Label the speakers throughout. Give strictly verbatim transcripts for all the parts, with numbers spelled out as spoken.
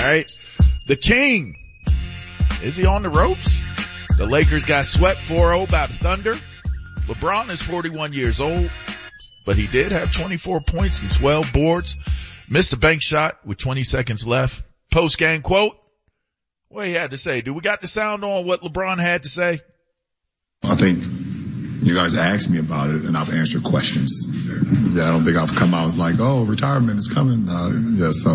Speaker 1: right? The King. Is he on the ropes? The Lakers got swept four oh by the Thunder. LeBron is forty-one years old, but he did have twenty-four points and twelve boards. Missed a bank shot with twenty seconds left. Post-game quote. What he had to say. Do we got the sound on what LeBron had to say?
Speaker 2: I think you guys asked me about it, and I've answered questions. Yeah, I don't think I've come out and like, oh, retirement is coming. Uh, yeah, so,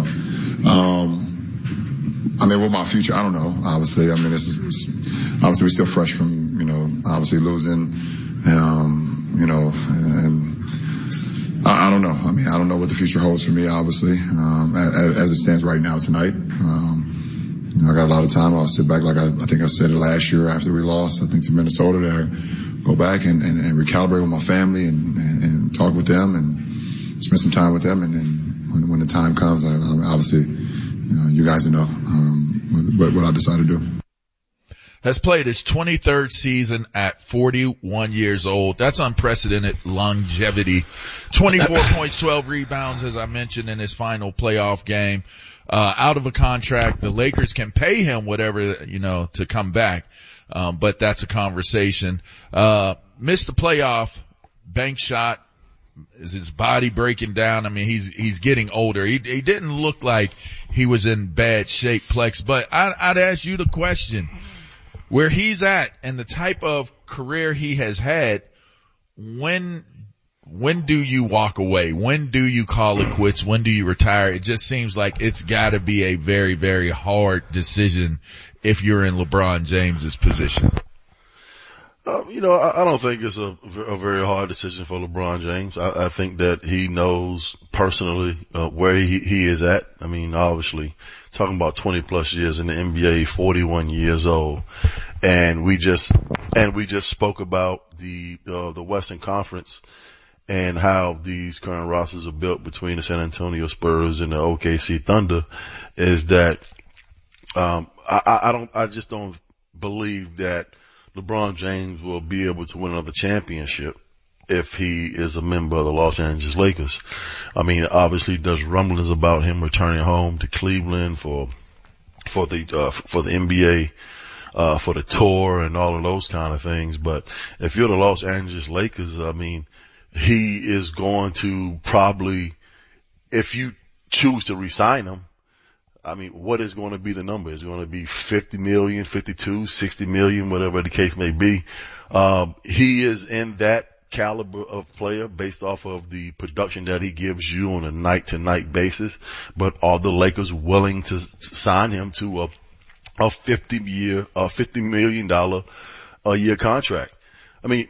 Speaker 2: um, I mean, what my future, I don't know, obviously. I mean, it's, it's obviously we're still fresh from, you know, obviously losing, um, you know, and I, I don't know. I mean, I don't know what the future holds for me, obviously, um, as, as it stands right now tonight. Um, you know, I got a lot of time. I'll sit back like I, I think I said it last year after we lost, I think to Minnesota, there, go back and, and, and recalibrate with my family and, and, and talk with them and spend some time with them. And then when, when the time comes, I, I obviously, you know, you guys know, um, what, what I decide to do.
Speaker 1: Has played his twenty-third season at forty-one years old. That's unprecedented longevity. twenty-four points, twelve rebounds, as I mentioned, in his final playoff game. Uh, out of a contract. The Lakers can pay him whatever, you know, to come back. Um, but that's a conversation. Uh, missed the playoff, bank shot. Is his body breaking down? I mean, he's, he's getting older. He, he didn't look like he was in bad shape, Plex, but I, I'd ask you the question, where he's at and the type of career he has had, when, when do you walk away? When do you call it quits? When do you retire? It just seems like it's gotta be a very, very hard decision if you're in LeBron James's position.
Speaker 3: Uh, you know, I, I don't think it's a, a very hard decision for LeBron James. I, I think that he knows personally uh, where he, he is at. I mean, obviously, talking about twenty plus years in the N B A, forty-one years old, and we just and we just spoke about the uh, the Western Conference and how these current rosters are built between the San Antonio Spurs and the O K C Thunder. Is that um, I, I don't, I just don't believe that LeBron James will be able to win another championship if he is a member of the Los Angeles Lakers. I mean, obviously there's rumblings about him returning home to Cleveland for, for the, uh, for the N B A, uh, for the tour and all of those kind of things. But if you're the Los Angeles Lakers, I mean, he is going to probably, if you choose to re-sign him, I mean, what is going to be the number? Is it going to be fifty million, fifty-two, sixty million, whatever the case may be? Um, he is in that caliber of player based off of the production that he gives you on a night to night basis. But are the Lakers willing to sign him to a, a fifty year, a fifty million dollar a year contract? I mean,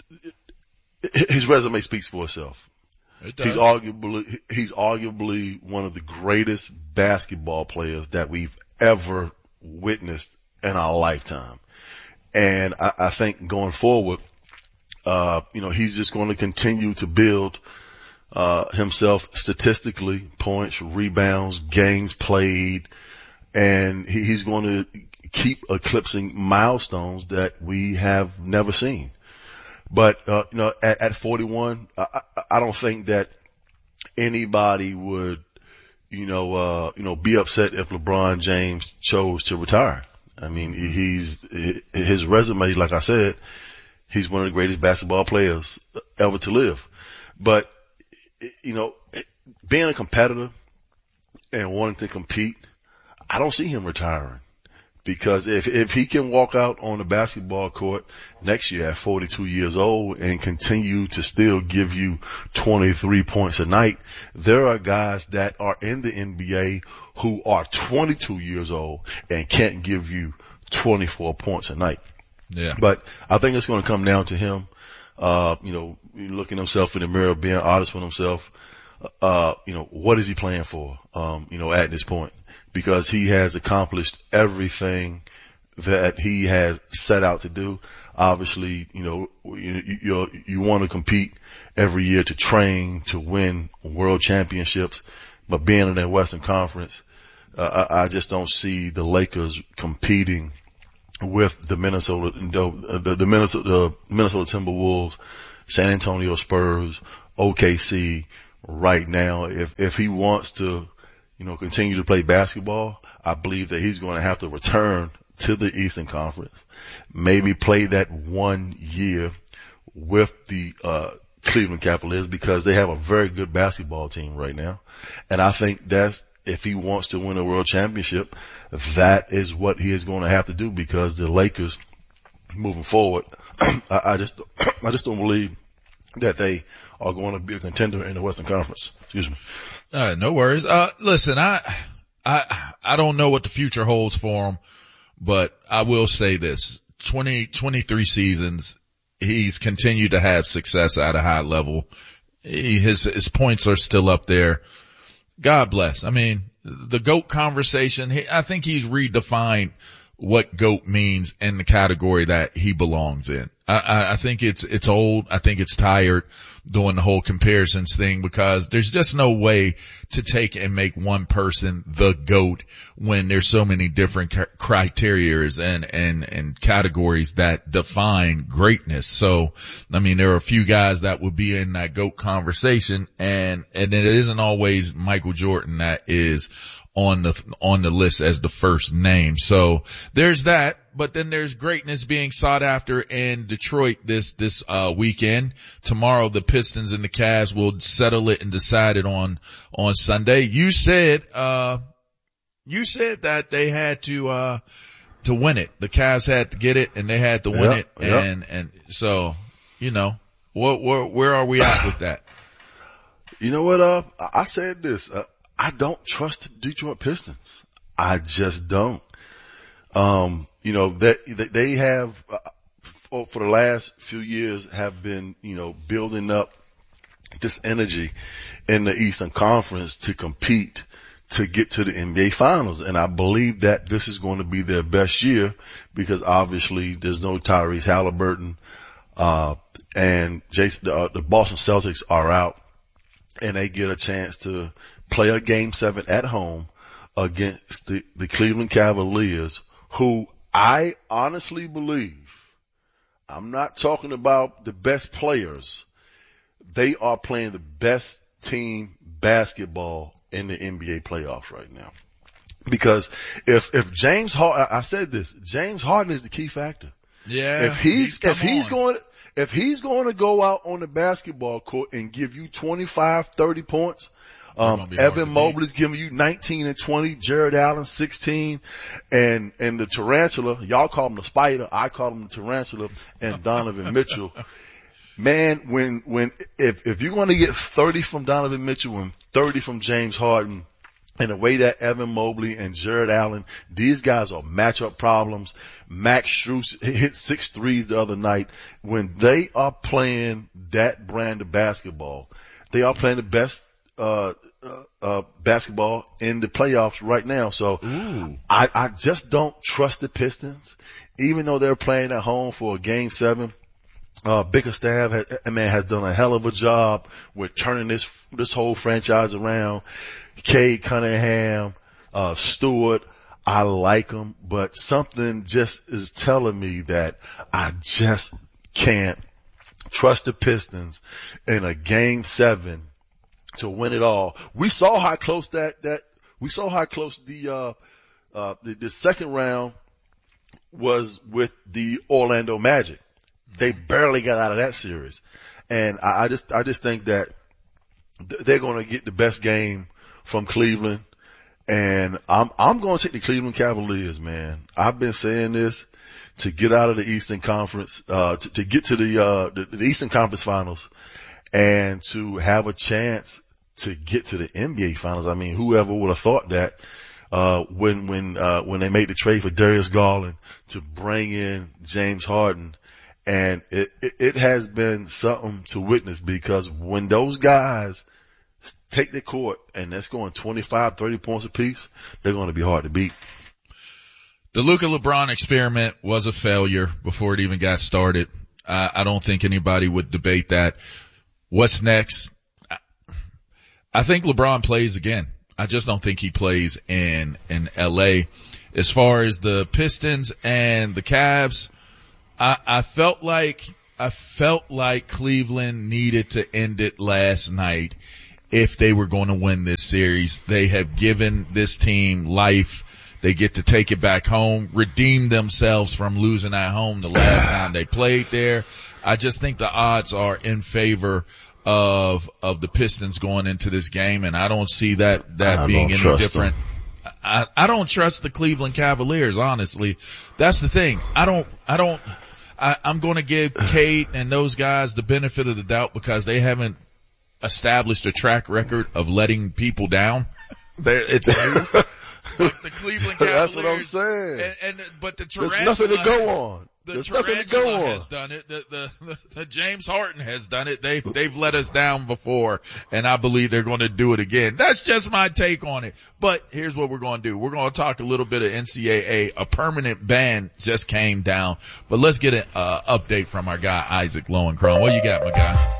Speaker 3: his resume speaks for itself. He's arguably, he's arguably one of the greatest basketball players that we've ever witnessed in our lifetime. And I, I think going forward, uh, you know, he's just going to continue to build, uh, himself statistically, points, rebounds, games played, and he, he's going to keep eclipsing milestones that we have never seen. But, uh, you know, at, at forty-one, I, I, I don't think that anybody would, you know, uh, you know, be upset if LeBron James chose to retire. I mean, he's, his resume, like I said, he's one of the greatest basketball players ever to live. But, you know, being a competitor and wanting to compete, I don't see him retiring. Because if, if he can walk out on the basketball court next year at forty-two years old and continue to still give you twenty-three points a night, there are guys that are in the N B A who are twenty-two years old and can't give you twenty-four points a night.
Speaker 1: Yeah.
Speaker 3: But I think it's going to come down to him, uh, you know, looking himself in the mirror, being honest with himself. Uh, you know, what is he playing for, um, you know, at this point? Because he has accomplished everything that he has set out to do. Obviously, you know, you, you, you want to compete every year to train, to win world championships, but being in that Western Conference, uh, I, I just don't see the Lakers competing with the Minnesota, the, the Minnesota, the Minnesota Timberwolves, San Antonio Spurs, O K C right now. If, if he wants to you know, continue to play basketball, I believe that he's going to have to return to the Eastern Conference, maybe play that one year with the, uh, Cleveland Cavaliers, because they have a very good basketball team right now. And I think that's, if he wants to win a world championship, that is what he is going to have to do, because the Lakers moving forward, I, I just, I just don't believe that they are going to be a contender in the Western Conference. Excuse me.
Speaker 1: Uh, no worries. Uh, listen, I, I, I don't know what the future holds for him, but I will say this: twenty, twenty-three seasons, he's continued to have success at a high level. He, his, his points are still up there. God bless. I mean, the GOAT conversation, he, I think he's redefined what GOAT means in the category that he belongs in. I, I, I think it's, it's old. I think it's tired doing the whole comparisons thing, because there's just no way to take and make one person the GOAT when there's so many different criteria and, and, and categories that define greatness. So, I mean, there are a few guys that would be in that GOAT conversation, and, and it isn't always Michael Jordan that is on the, on the list as the first name. So there's that. But then there's greatness being sought after in Detroit this, this, uh, weekend. Tomorrow the Pistons and the Cavs will settle it and decide it on, on Sunday. You said, uh, you said that they had to, uh, to win it. The Cavs had to get it and they had to win
Speaker 3: yep,
Speaker 1: it.
Speaker 3: Yep.
Speaker 1: And, and so, you know, what, where, where are we at with that?
Speaker 3: You know what, uh, I said this, uh, I don't trust the Detroit Pistons. I just don't. Um, you know, that they, they have, uh, for, for the last few years have been, you know, building up this energy in the Eastern Conference to compete to get to the N B A Finals. And I believe that this is going to be their best year, because obviously there's no Tyrese Halliburton, uh, and Jason, uh, the Boston Celtics are out, and they get a chance to play a game seven at home against the, the Cleveland Cavaliers, who I honestly believe, I'm not talking about the best players, they are playing the best team basketball in the N B A playoffs right now. Because if, if James Harden, I said this, James Harden is the key factor.
Speaker 1: Yeah.
Speaker 3: If he's, if he's
Speaker 1: on.
Speaker 3: going, if he's going to go out on the basketball court and give you twenty-five, thirty points, Um, Evan Mobley's giving you nineteen and twenty, Jared Allen sixteen, and, and the Tarantula, y'all call him the Spider, I call him the Tarantula, and Donovan Mitchell. Man, when, when, if, if you're going to get thirty from Donovan Mitchell and thirty from James Harden, and the way that Evan Mobley and Jared Allen, these guys are matchup problems. Max Strus hit six threes the other night. When they are playing that brand of basketball, they are playing the best Uh, uh, uh, basketball in the playoffs right now. So I, I just don't trust the Pistons, even though they're playing at home for a game seven. Uh, Bickerstaff has, man, has done a hell of a job with turning this, this whole franchise around. Cade Cunningham, uh, Stewart, I like them, but something just is telling me that I just can't trust the Pistons in a game seven to win it all. We saw how close that, that, we saw how close the, uh, uh, the, the second round was with the Orlando Magic. They barely got out of that series. And I, I just, I just think that th- they're going to get the best game from Cleveland. And I'm, I'm going to take the Cleveland Cavaliers, man. I've been saying this to get out of the Eastern Conference, uh, to, to get to the, uh, the, the Eastern Conference Finals and to have a chance to get to the N B A Finals. I mean, whoever would have thought that, uh, when, when, uh, when they made the trade for Darius Garland to bring in James Harden. And it, it, it has been something to witness, because when those guys take the court and that's going twenty-five, thirty points apiece, they're going to be hard to beat.
Speaker 1: The Luka LeBron experiment was a failure before it even got started. Uh, I don't think anybody would debate that. What's next? I think LeBron plays again. I just don't think he plays in, in L A. As far as the Pistons and the Cavs, I, I felt like, I felt like Cleveland needed to end it last night if they were going to win this series. They have given this team life. They get to take it back home, redeem themselves from losing at home the last time they played there. I just think the odds are in favor of of the Pistons going into this game, and I don't see that that
Speaker 3: I
Speaker 1: being any different.
Speaker 3: Them.
Speaker 1: I, I don't trust the Cleveland Cavaliers, honestly. That's the thing. I don't, I don't, I, I'm going to give Cade and those guys the benefit of the doubt because they haven't established a track record of letting people down. They're, it's new. Like the Cleveland Cavaliers.
Speaker 3: That's what I'm saying.
Speaker 1: And, and but the
Speaker 3: There's
Speaker 1: Tarantula,
Speaker 3: nothing to go on.
Speaker 1: The
Speaker 3: There's
Speaker 1: Tarantula
Speaker 3: nothing to go on.
Speaker 1: has done it. The, the, the, the James Harden has done it. They've, they've let us down before, and I believe they're going to do it again. That's just my take on it. But here's what we're going to do. We're going to talk a little bit of N C double A. A permanent ban just came down. But let's get an uh, update from our guy, Isaac Lowenkron. What you got, my guy?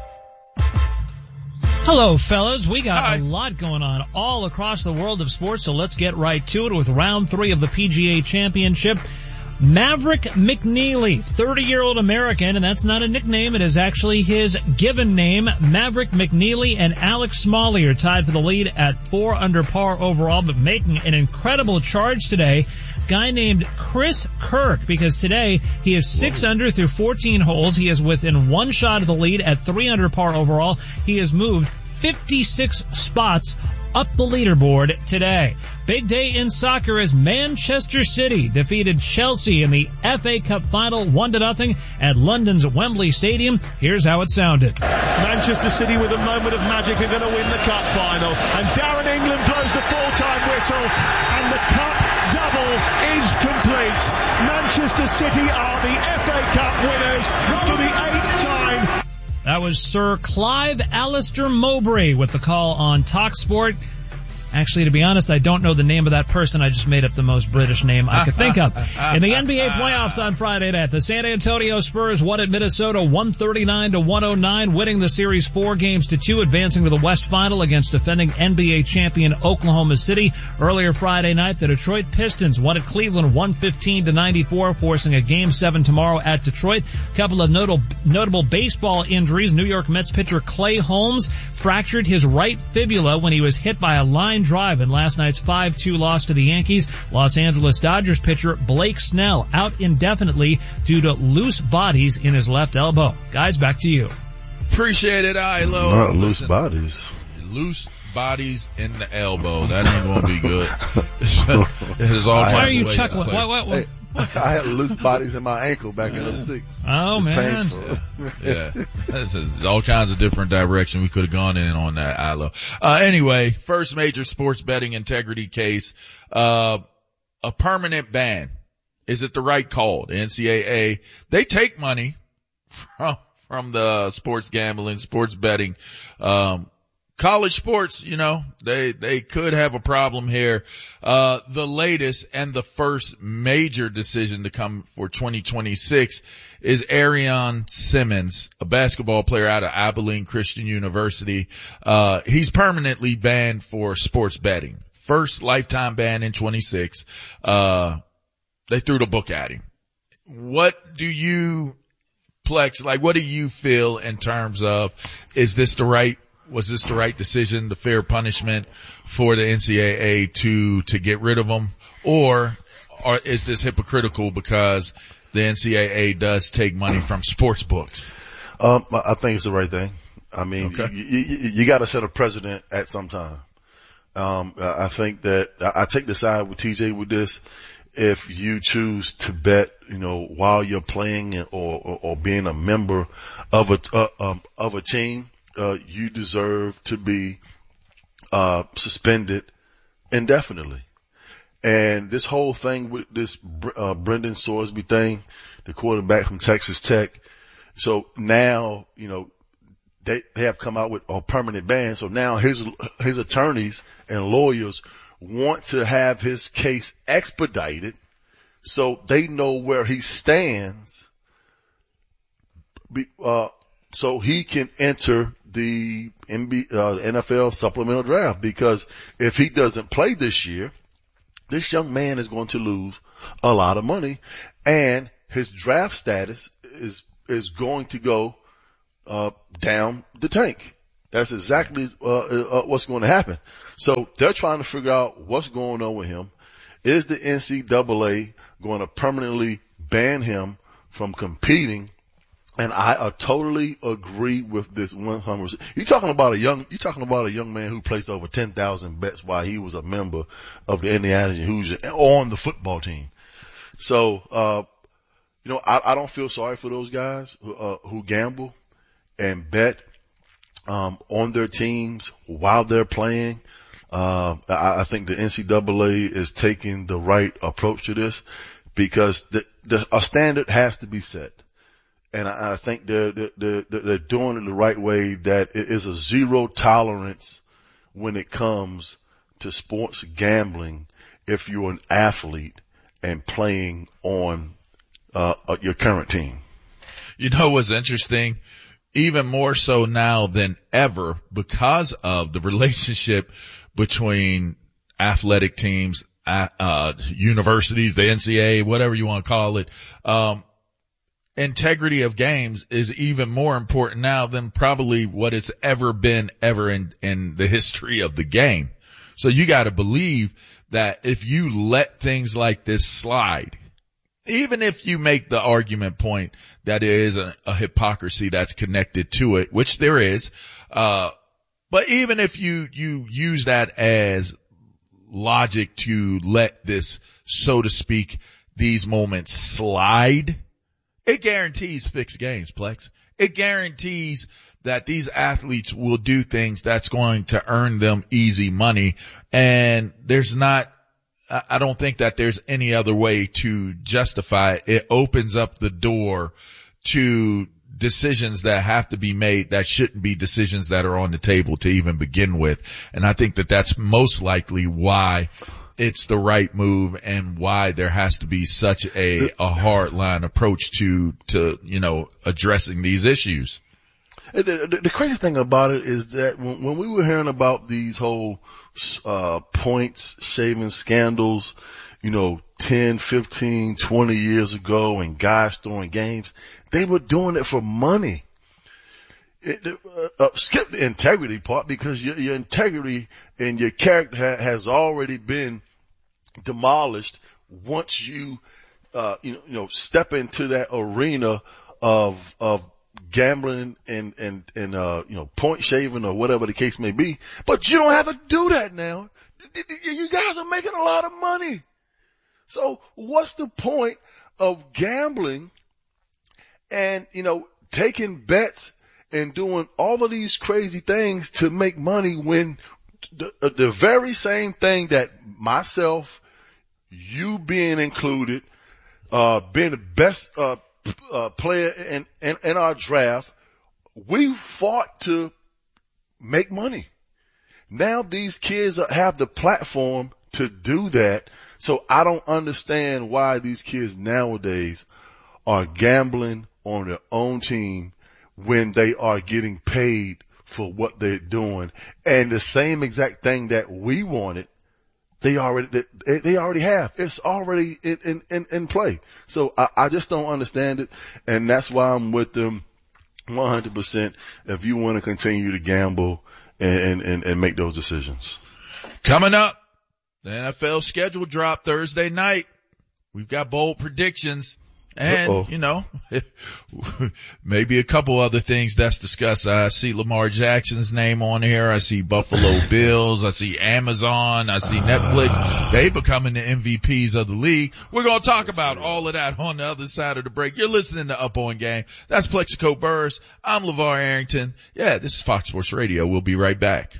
Speaker 4: Hello, fellas. We got
Speaker 1: Hi.
Speaker 4: a lot going on all across the world of sports, so let's get right to it with round three of the P G A Championship. Maverick McNeely, thirty-year-old American, and that's not a nickname. It is actually his given name. Maverick McNeely and Alex Smalley are tied for the lead at four under par overall, but making an incredible charge today. Guy named Chris Kirk, because today he is six under through fourteen holes. He is within one shot of the lead at three under par overall. He has moved fifty-six spots up the leaderboard today. Big day in soccer as Manchester City defeated Chelsea in the F A Cup final one to nothing at London's Wembley Stadium. Here's how it sounded.
Speaker 5: Manchester City with a moment of magic are going to win the cup final. And Darren England blows the full-time whistle and the cup double is complete. Manchester City are the F A Cup winners for the eighth time.
Speaker 4: That was Sir Clive Alistair Mowbray with the call on TalkSport. Actually, to be honest, I don't know the name of that person. I just made up the most British name I could think of. In the N B A playoffs on Friday night, the San Antonio Spurs won at Minnesota one thirty-nine to one oh nine, winning the series four games to two, advancing to the West Final against defending N B A champion Oklahoma City. Earlier Friday night, the Detroit Pistons won at Cleveland one fifteen to ninety-four, forcing a game seven tomorrow at Detroit. A couple of notable, notable baseball injuries. New York Mets pitcher Clay Holmes fractured his right fibula when he was hit by a line drive in last night's five two loss to the Yankees. Los Angeles Dodgers pitcher Blake Snell out indefinitely due to loose bodies in his left elbow. Guys, back to you.
Speaker 1: Appreciate it, Ilo.
Speaker 3: Not loose
Speaker 1: Listen,
Speaker 3: bodies.
Speaker 1: Loose bodies in the elbow. That ain't going to be good. There's all
Speaker 4: Why
Speaker 1: kinds
Speaker 4: are you
Speaker 1: of ways to
Speaker 4: chuckling?
Speaker 1: play.
Speaker 4: What, what, what?
Speaker 3: Hey, I had loose bodies in my ankle back in oh six.
Speaker 4: Oh,
Speaker 3: It's
Speaker 4: man.
Speaker 3: painful.
Speaker 1: Yeah, This is all kinds of different direction we could have gone in on that, Ilo. Uh, anyway, first major sports betting integrity case, uh, a permanent ban. Is it the right call? The N C double A, they take money from, from the sports gambling, sports betting, um, college sports, you know, they, they could have a problem here. Uh, the latest and the first major decision to come for twenty twenty-six is Arion Simmons, a basketball player out of Abilene Christian University. Uh, he's permanently banned for sports betting. First lifetime ban in twenty-six. Uh, they threw the book at him. What do you, Plex, like what do you feel in terms of, is this the right Was this the right decision, the fair punishment for the N C double A to, to get rid of them? Or, or is this hypocritical because the N C double A does take money from sports books?
Speaker 3: Um, I think it's the right thing. I mean,
Speaker 1: Okay.
Speaker 3: you, you, you got to set a precedent at some time. Um, I think that I, I take the side with T J with this. If you choose to bet, you know, while you're playing or, or, or being a member of a, uh, um, of a team, uh, you deserve to be, uh, suspended indefinitely. And this whole thing with this, uh, Brendan Sorsby thing, the quarterback from Texas Tech. So now, you know, they, they have come out with a permanent ban. So now his, his attorneys and lawyers want to have his case expedited so they know where he stands, be, uh, so he can enter the N B A, uh, the N F L supplemental draft. Because if he doesn't play this year, this young man is going to lose a lot of money, and his draft status is is going to go uh down the tank. That's exactly uh, uh, what's going to happen. So they're trying to figure out what's going on with him. Is the N C double A going to permanently ban him from competing? And I uh, totally agree with this one hundred percent. You're talking about a young, you're talking about a young man who placed over ten thousand bets while he was a member of the Indiana Hoosiers on the football team. So, uh, you know, I, I don't feel sorry for those guys who, uh, who gamble and bet, um, on their teams while they're playing. Uh, I, I think the N C double A is taking the right approach to this because the, the, a standard has to be set. And I, I think they're, they're, they're doing it the right way, that it is a zero tolerance when it comes to sports gambling if you're an athlete and playing on uh, your current team.
Speaker 1: You know what's interesting? Even more so now than ever because of the relationship between athletic teams, uh, universities, the N C double A, whatever you want to call it. Um, integrity of games is even more important now than probably what it's ever been ever in, in the history of the game. So you got to believe that if you let things like this slide, even if you make the argument point that there is a, a hypocrisy that's connected to it, which there is, uh, but even if you, you use that as logic to let this, so to speak, these moments slide, it guarantees fixed games, Plex. It guarantees that these athletes will do things that's going to earn them easy money. And there's not, I don't think that there's any other way to justify it. It opens up the door to decisions that have to be made that shouldn't be decisions that are on the table to even begin with. And I think that that's most likely why it's the right move and why there has to be such a, a hard line approach to, to, you know, addressing these issues.
Speaker 3: The, the, the crazy thing about it is that when, when we were hearing about these whole, uh, points shaving scandals, you know, ten, fifteen, twenty years ago and guys throwing games, they were doing it for money. It, uh, uh, skip the integrity part because your, your integrity and your character ha- has already been demolished once you, uh, you know, you know, step into that arena of, of gambling and, and, and, uh, you know, point shaving or whatever the case may be. But you don't have to do that now. You guys are making a lot of money. So what's the point of gambling and, you know, taking bets and doing all of these crazy things to make money when the, the very same thing that myself, you being included, uh, being the best, uh, uh, player in, in, in our draft, we fought to make money. Now these kids have the platform to do that. So I don't understand why these kids nowadays are gambling on their own team when they are getting paid for what they're doing. And the same exact thing that we wanted, they already, they, they already have. It's already in, in, in play. So I, I just don't understand it. And that's why I'm with them one hundred percent if you want to continue to gamble and, and, and make those decisions.
Speaker 1: Coming up, the N F L schedule drop Thursday night. We've got bold predictions. And, Uh-oh. you know, maybe a couple other things that's discussed. I see Lamar Jackson's name on here. I see Buffalo Bills. I see Amazon. I see Netflix. They becoming the M V Ps of the league. We're going to talk about all of that on the other side of the break. You're listening to Up On Game. That's Plexico Burris. I'm LeVar Arrington. Yeah, this is Fox Sports Radio. We'll be right back.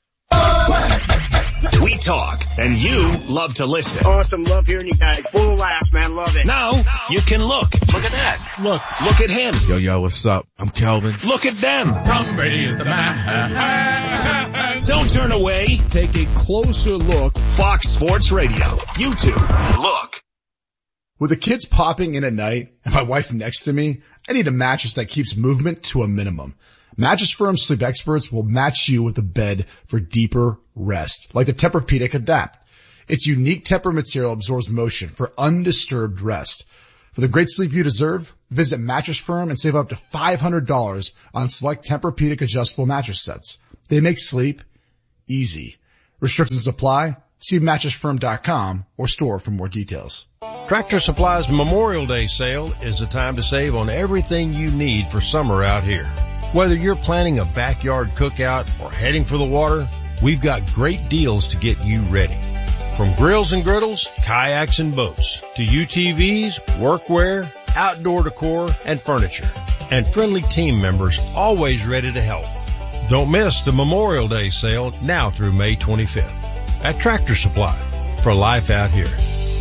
Speaker 6: We talk, and you love to listen.
Speaker 7: Awesome. Love hearing you guys. Full of laughs, man. Love it.
Speaker 6: Now, you can look. Look at that. Look. Look at him.
Speaker 8: Yo, yo, what's up? I'm Kelvin.
Speaker 6: Look at them.
Speaker 9: Tom Brady is the man.
Speaker 6: Don't turn away.
Speaker 8: Take a closer look.
Speaker 6: Fox Sports Radio. YouTube. Look.
Speaker 10: With the kids popping in at night and my wife next to me, I need a mattress that keeps movement to a minimum. Mattress Firm Sleep Experts will match you with a bed for deeper rest, like the Tempur-Pedic Adapt. Its unique Tempur material absorbs motion for undisturbed rest. For the great sleep you deserve, visit Mattress Firm and save up to five hundred dollars on select Tempur-Pedic adjustable mattress sets. They make sleep easy. Restrictions apply. See mattress firm dot com or store for more details.
Speaker 11: Tractor Supply's Memorial Day sale is the time to save on everything you need for summer out here. Whether you're planning a backyard cookout or heading for the water, we've got great deals to get you ready. From grills and griddles, kayaks and boats, to U T Vs, workwear, outdoor decor, and furniture. And friendly team members always ready to help. Don't miss the Memorial Day sale now through May twenty-fifth at Tractor Supply, for life out here.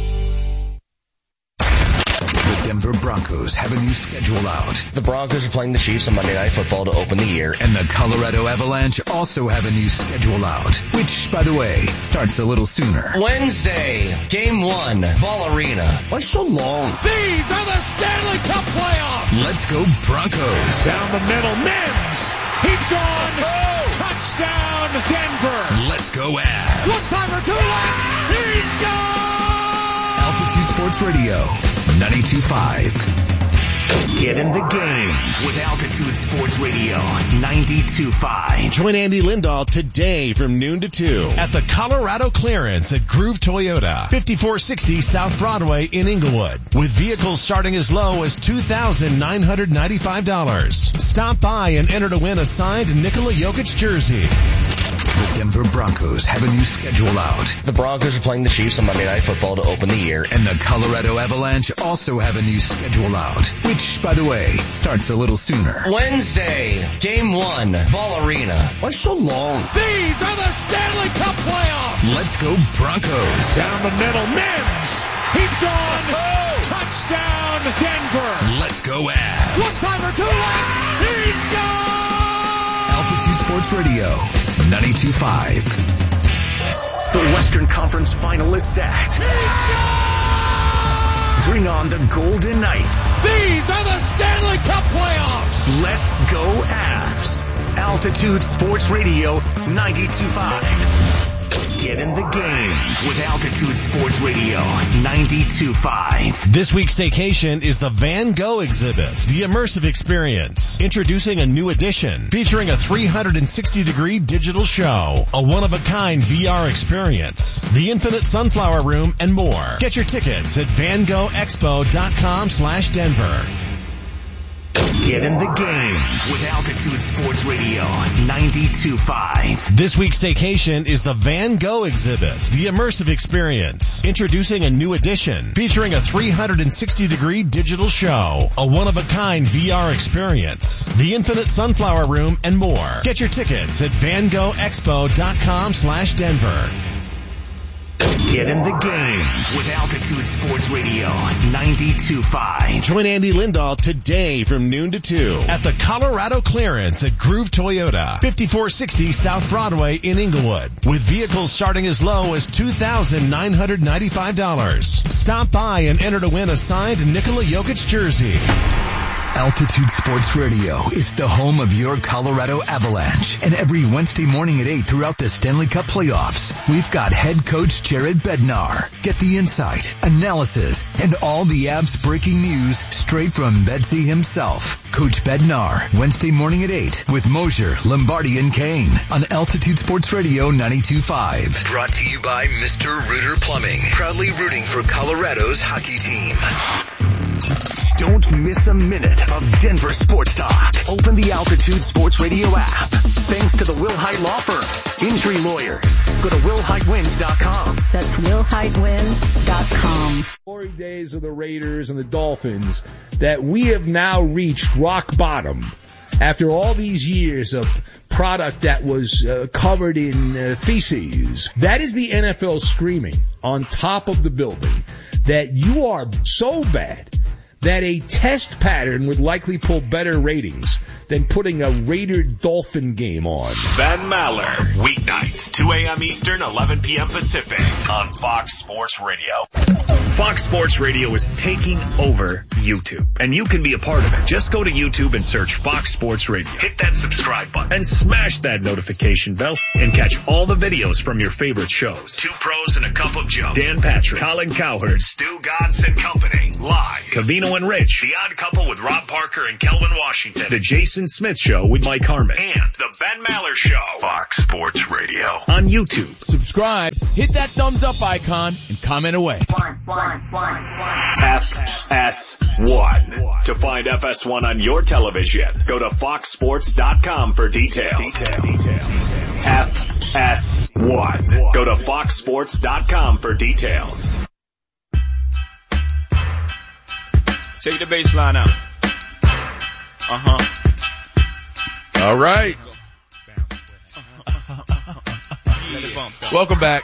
Speaker 12: The Denver Broncos have a new schedule out.
Speaker 13: The Broncos are playing the Chiefs on Monday Night Football to open the year.
Speaker 12: And the Colorado Avalanche also have a new schedule out, which, by the way, starts a little sooner.
Speaker 13: Wednesday, Game one, Ball Arena. Why so long?
Speaker 14: These are the Stanley Cup playoffs!
Speaker 12: Let's go Broncos!
Speaker 14: Down the middle, Mims! He's gone! Oh. Touchdown, Denver!
Speaker 12: Let's go Avs!
Speaker 14: One-timer, two-left! He's gone!
Speaker 12: Altitude Sports Radio, ninety-two point five. Get in the game with Altitude Sports Radio, ninety-two point five.
Speaker 15: Join Andy Lindahl today from noon to two at the Colorado Clearance at Groove Toyota, fifty-four sixty South Broadway in Inglewood, with vehicles starting as low as two thousand nine hundred ninety-five dollars. Stop by and enter to win a signed Nikola Jokic jersey.
Speaker 12: The Denver Broncos have a new schedule out.
Speaker 13: The Broncos are playing the Chiefs on Monday Night Football to open the year.
Speaker 12: And the Colorado Avalanche also have a new schedule out, which, by the way, starts a little sooner.
Speaker 13: Wednesday, Game one, Ball Arena. Why so long?
Speaker 14: These are the Stanley Cup playoffs!
Speaker 12: Let's go Broncos!
Speaker 14: Down the middle, Mims! He's gone! Oh. Touchdown, Denver!
Speaker 12: Let's go Avs!
Speaker 14: One-timer, two-left! He's gone!
Speaker 12: Altitude Sports Radio, ninety-two point five.
Speaker 16: The Western Conference finalists act. Bring on the Golden Knights.
Speaker 14: These are the Stanley Cup playoffs.
Speaker 16: Let's go Avs. Altitude Sports Radio, ninety-two point five. Get in the game with Altitude Sports Radio, ninety-two point five.
Speaker 15: This week's staycation is the Van Gogh exhibit, the immersive experience. Introducing a new edition featuring a three hundred sixty degree digital show, a one-of-a-kind V R experience, the Infinite Sunflower Room, and more. Get your tickets at van gogh expo dot com slash Denver.
Speaker 16: Get in the game with Altitude Sports Radio, ninety-two point five.
Speaker 15: This week's staycation is the Van Gogh exhibit, the immersive experience. Introducing a new edition featuring a three hundred sixty degree digital show, a one-of-a-kind V R experience, the Infinite Sunflower Room, and more. Get your tickets at van gogh expo dot com slash Denver.
Speaker 16: Get in the game with Altitude Sports Radio, ninety-two point five.
Speaker 15: Join Andy Lindahl today from noon to two at the Colorado Clearance at Groove Toyota, fifty-four sixty South Broadway in Inglewood, with vehicles starting as low as two thousand nine hundred ninety-five dollars. Stop by and enter to win a signed Nikola Jokic jersey.
Speaker 12: Altitude Sports Radio is the home of your Colorado Avalanche. And every Wednesday morning at eight throughout the Stanley Cup playoffs, we've got head coach Jared Bednar. Get the insight, analysis, and all the Avs breaking news straight from Bedsy himself. Coach Bednar, Wednesday morning at eight with Mosier, Lombardi, and Kane on Altitude Sports Radio ninety-two point five. Brought to you by Mister Rooter Plumbing, proudly rooting for Colorado's hockey team.
Speaker 16: Don't miss a minute of Denver sports talk. Open the Altitude Sports Radio app. Thanks to the Will Hite Law Firm. Injury lawyers. Go to will hite wins dot com.
Speaker 17: That's will hite wins dot com.
Speaker 18: Glory days of the Raiders and the Dolphins that we have now reached rock bottom. After all these years of product that was uh, covered in uh, feces, that is the N F L screaming on top of the building that you are so bad that a test pattern would likely pull better ratings than putting a Raider-Dolphin game on.
Speaker 6: Ben Maller, weeknights, two a.m. Eastern, eleven p.m. Pacific, on Fox Sports Radio. Fox Sports Radio is taking over YouTube, and you can be a part of it. Just go to YouTube and search Fox Sports Radio. Hit that subscribe button and smash that notification bell and catch all the videos from your favorite shows. Two Pros and a Cup of Joe, Dan Patrick, Colin Cowherd, Stu Godson Company, Live. Covino and Rich. The Odd Couple with Rob Parker and Kelvin Washington. The Jason Smith Show with Mike Harmon. And the Ben Maller Show. Fox Sports Radio. On YouTube.
Speaker 14: Subscribe, hit that thumbs up icon, and comment away.
Speaker 6: F S one. To find F S one on your television, go to fox sports dot com for details. F S one. Go to fox sports dot com for details.
Speaker 14: Take the bass line out. Uh-huh.
Speaker 1: All right. Welcome back.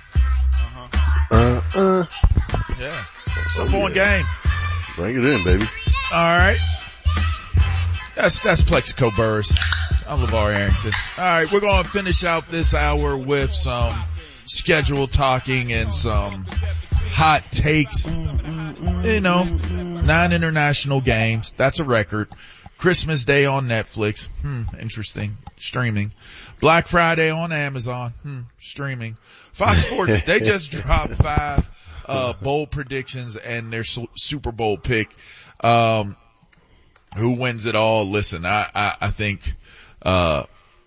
Speaker 3: Uh, uh.
Speaker 1: Yeah. It's a fun game.
Speaker 3: Bring it in, baby.
Speaker 1: All right. That's, that's Plexico Burris. I'm LeVar Arrington. All right. We're going to finish out this hour with some schedule talking and some hot takes. You know, nine international games. That's a record. Christmas Day on Netflix. Hmm, interesting. Streaming. Black Friday on Amazon. Hmm, streaming. Fox Sports, they just dropped five, uh, bowl predictions and their su- Super Bowl pick. Um, who wins it all? Listen, I, I, I think, uh,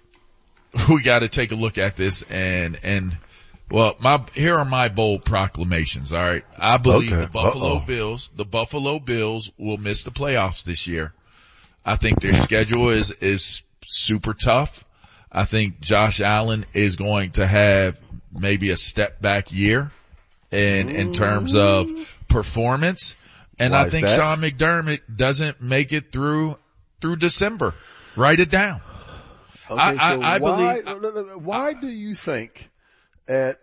Speaker 1: we gotta take a look at this and, and, well, my, here are my bold proclamations, alright? I believe
Speaker 3: okay.
Speaker 1: the Buffalo
Speaker 3: Uh-oh.
Speaker 1: Bills, the Buffalo Bills will miss the playoffs this year. I think their schedule is, is super tough. I think Josh Allen is going to have maybe a step back year in, in terms of performance. And
Speaker 3: Why
Speaker 1: I think
Speaker 3: is that?
Speaker 1: Sean McDermott doesn't make it through, through December. Write it down.
Speaker 3: Okay,
Speaker 1: I,
Speaker 3: so
Speaker 1: I, I
Speaker 3: why,
Speaker 1: believe,
Speaker 3: no, no, no, why do you think at,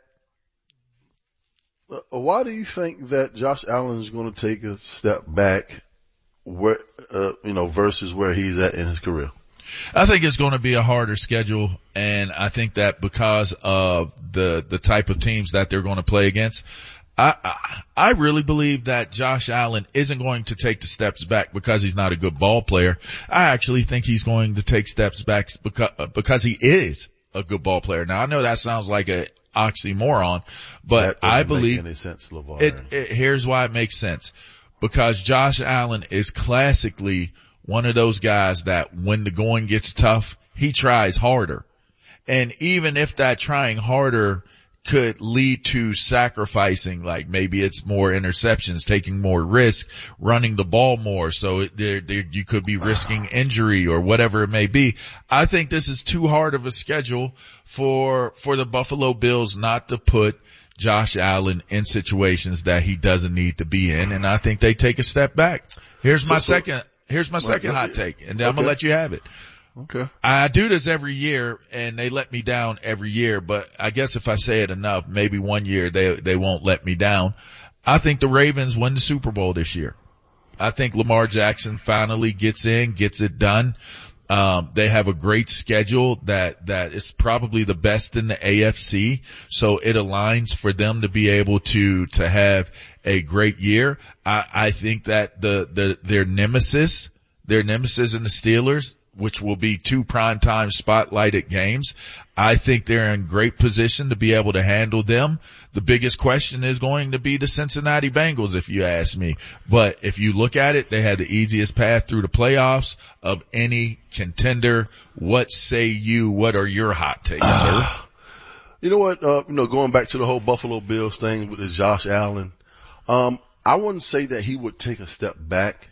Speaker 3: uh, why do you think that Josh Allen is going to take a step back where, uh, you know, versus where he's at in his career?
Speaker 1: I think it's going to be a harder schedule, and I think that because of the the type of teams that they're going to play against, I, I I really believe that Josh Allen isn't going to take the steps back because he's not a good ball player. I actually think he's going to take steps back because because he is a good ball player. Now I know that sounds like a oxymoron, but
Speaker 3: That
Speaker 1: I
Speaker 3: doesn't
Speaker 1: believe
Speaker 3: make any sense, LeVar.
Speaker 1: it, it. Here's why it makes sense: because Josh Allen is classically one of those guys that when the going gets tough, he tries harder. And even if that trying harder could lead to sacrificing, like maybe it's more interceptions, taking more risk, running the ball more, so it, there, there, you could be risking injury or whatever it may be. I think this is too hard of a schedule for, for the Buffalo Bills not to put Josh Allen in situations that he doesn't need to be in, and I think they take a step back. Here's my
Speaker 3: So- so-
Speaker 1: second, here's my second hot take, and then I'm gonna
Speaker 3: Okay.
Speaker 1: let you have it.
Speaker 3: Okay.
Speaker 1: I do this every year and they let me down every year, but I guess if I say it enough, maybe one year they, they won't let me down. I think the Ravens win the Super Bowl this year. I think Lamar Jackson finally gets in, gets it done. Um, they have a great schedule that, that is probably the best in the A F C. So it aligns for them to be able to, to have a great year. I, I think that the, the, their nemesis, their nemesis in the Steelers, which will be two primetime spotlighted games, I think they're in great position to be able to handle them. The biggest question is going to be the Cincinnati Bengals, if you ask me. But if you look at it, they had the easiest path through the playoffs of any contender. What say you? What are your hot takes, sir?
Speaker 3: You know what, uh, you know, going back to the whole Buffalo Bills thing with the Josh Allen, um, I wouldn't say that he would take a step back,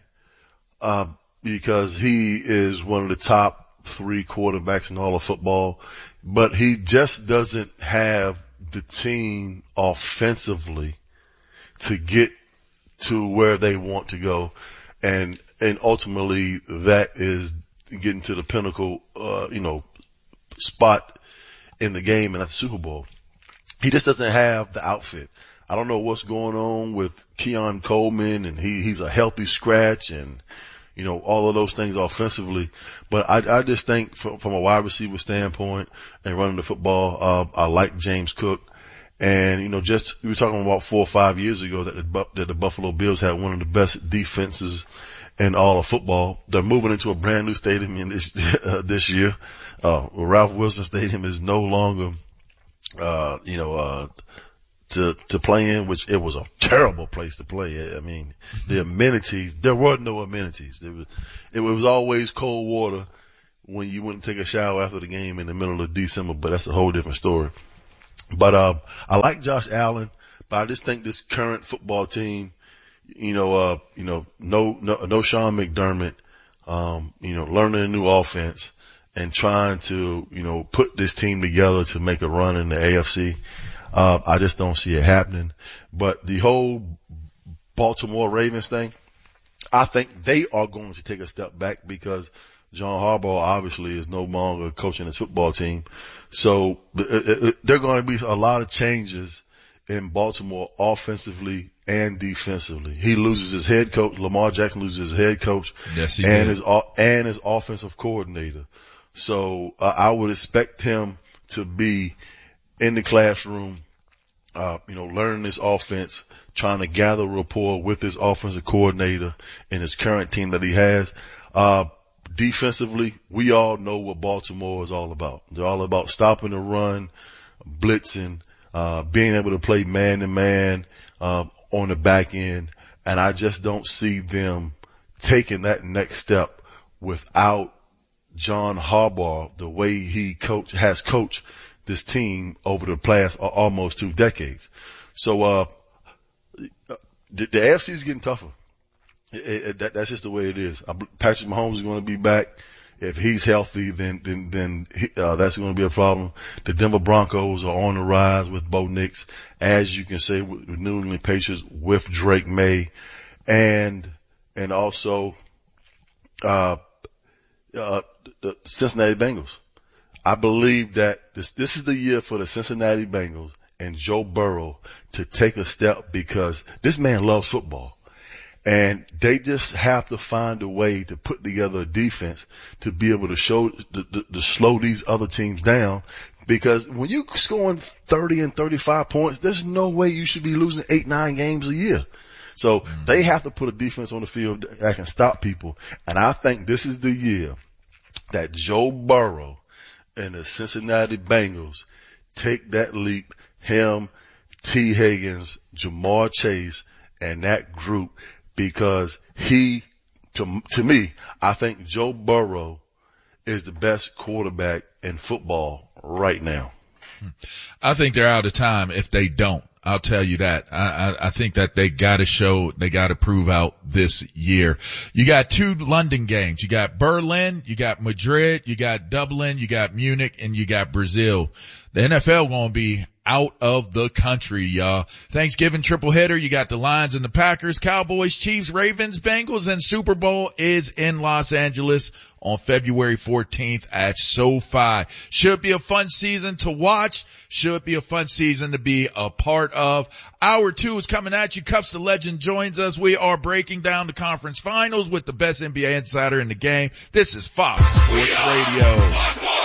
Speaker 3: uh, because he is one of the top three quarterbacks in all of football, but he just doesn't have the team offensively to get to where they want to go. And, and ultimately that is getting to the pinnacle, uh, you know, spot in the game and at the Super Bowl. He just doesn't have the outfit. I don't know what's going on with Keon Coleman, and he, he's a healthy scratch, and, you know, all of those things offensively. But I, I just think from, from a wide receiver standpoint and running the football, uh, I like James Cook. And, you know, just, we were talking about four or five years ago that the, that the Buffalo Bills had one of the best defenses in all of football. They're moving into a brand new stadium in this, uh, this year. Uh, Ralph Wilson Stadium is no longer, uh, you know, uh, to, to play in, which it was a terrible place to play. I mean, the amenities, there were no amenities. It was, it was always cold water when you went to take a shower after the game in the middle of December, but that's a whole different story. But, uh, I like Josh Allen, but I just think this current football team, you know, uh, you know, no, no, no Sean McDermott, um, you know, learning a new offense and trying to, you know, put this team together to make a run in the A F C. Uh, I just don't see it happening. But the whole Baltimore Ravens thing, I think they are going to take a step back because John Harbaugh obviously is no longer coaching this football team. So it, it, there are going to be a lot of changes in Baltimore offensively and defensively. He loses his head coach. Lamar Jackson loses his head coach.
Speaker 1: Yes, he
Speaker 3: and
Speaker 1: did.
Speaker 3: his and his offensive coordinator. So uh, I would expect him to be in the classroom, uh, you know, learning this offense, trying to gather rapport with his offensive coordinator and his current team that he has. Uh, defensively, we all know what Baltimore is all about. They're all about stopping the run, blitzing, uh, being able to play man to man, uh, on the back end. And I just don't see them taking that next step without John Harbaugh, the way he coach, has coached this team over the past uh, almost two decades. So, uh, the, the A F C is getting tougher. It, it, that, that's just the way it is. Uh, Patrick Mahomes is going to be back. If he's healthy, then, then, then, he, uh, that's going to be a problem. The Denver Broncos are on the rise with Bo Nix, as you can say with the New England Patriots with Drake May, and, and also, uh, uh, the Cincinnati Bengals. I believe that this, this is the year for the Cincinnati Bengals and Joe Burrow to take a step because this man loves football. And they just have to find a way to put together a defense to be able to show, to, to, to slow these other teams down. Because when you're scoring thirty and thirty-five points, there's no way you should be losing eight, nine games a year. So mm-hmm. they have to put a defense on the field that can stop people. And I think this is the year that Joe Burrow and the Cincinnati Bengals take that leap. Him, T. Higgins, Jamar Chase, and that group, because he, to, to me, I think Joe Burrow is the best quarterback in football right now.
Speaker 1: I think they're out of time if they don't. I'll tell you that. I, I, I think that they gotta show, they gotta prove out this year. You got two London games. You got Berlin, you got Madrid, you got Dublin, you got Munich, and you got Brazil. The N F L gonna be out of the country, y'all. Thanksgiving triple header. You got the Lions and the Packers, Cowboys, Chiefs, Ravens, Bengals, and Super Bowl is in Los Angeles on February fourteenth at SoFi. Should be a fun season to watch. Should be a fun season to be a part of. Hour two is coming at you. Cuffs the Legend joins us. We are breaking down the conference finals with the best N B A insider in the game. This is Fox Sports Radio.